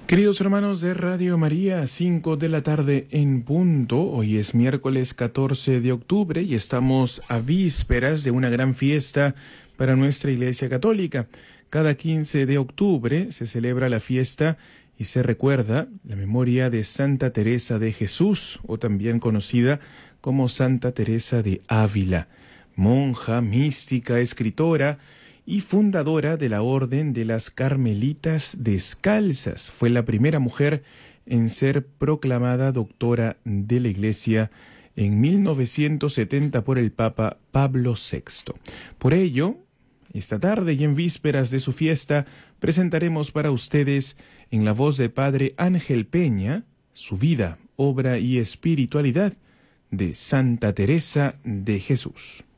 Queridos hermanos de Radio María, 5 de la tarde en punto. Hoy es miércoles 14 de octubre y estamos a vísperas de una gran fiesta para nuestra Iglesia Católica. Cada 15 de octubre se celebra la fiesta y se recuerda la memoria de Santa Teresa de Jesús, o también conocida como Santa Teresa de Ávila, monja, mística, escritora y fundadora de la Orden de las Carmelitas Descalzas. Fue la primera mujer en ser proclamada doctora de la Iglesia en 1970 por el Papa Pablo VI. Por ello, esta tarde y en vísperas de su fiesta, presentaremos para ustedes, en la voz del Padre Ángel Peña, su vida, obra y espiritualidad de Santa Teresa de Jesús.